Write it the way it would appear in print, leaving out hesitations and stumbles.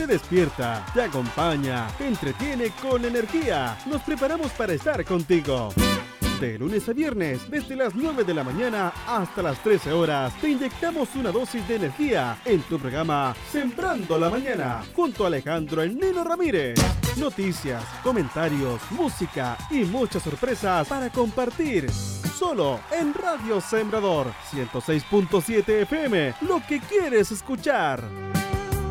te despierta, te acompaña, te entretiene con energía. Nos preparamos para estar contigo. De lunes a viernes, desde las 9 de la mañana hasta las 13 horas, te inyectamos una dosis de energía en tu programa Sembrando la Mañana, junto a Alejandro El Nino Ramírez. Noticias, comentarios, música y muchas sorpresas para compartir. Solo en Radio Sembrador 106.7 FM, lo que quieres escuchar.